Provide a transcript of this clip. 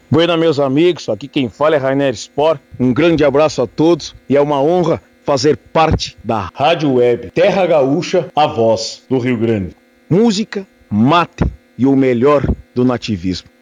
Buena, meus amigos, aqui quem fala é Rainer Spor. Um grande abraço a todos e é uma honra fazer parte da Rádio Web Terra Gaúcha, a voz do Rio Grande. Música, mate e o melhor do nativismo.